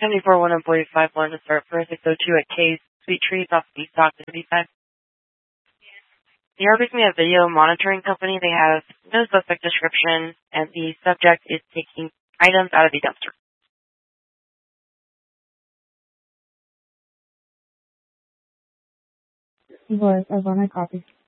74-1 employee 51 to start for 602 at K's Sweet Trees off East Stockton 55. The Arby's a video monitoring company. They have no suspect description, and the subject is taking items out of the dumpster. Was, I want my copy.